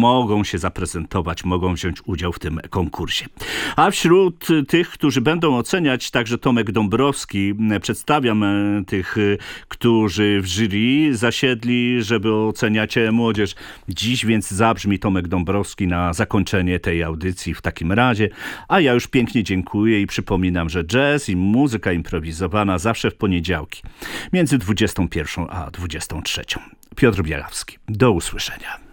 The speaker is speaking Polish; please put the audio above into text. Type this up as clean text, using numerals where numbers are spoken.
mogą się zaprezentować, mogą wziąć udział w tym konkursie. A wśród tych, którzy będą oceniać, także Tomek Dąbrowski. Przedstawiam tych, którzy w jury zasiedli, żeby oceniać młodzież. Dziś więc zabrzmi Tomek Dąbrowski na zakończenie tej audycji w takim razie. A ja już pięknie dziękuję i przypominam, że jazz i muzyka improwizowana zawsze w poniedziałki między 21 a 23. Piotr Bielawski. Do usłyszenia.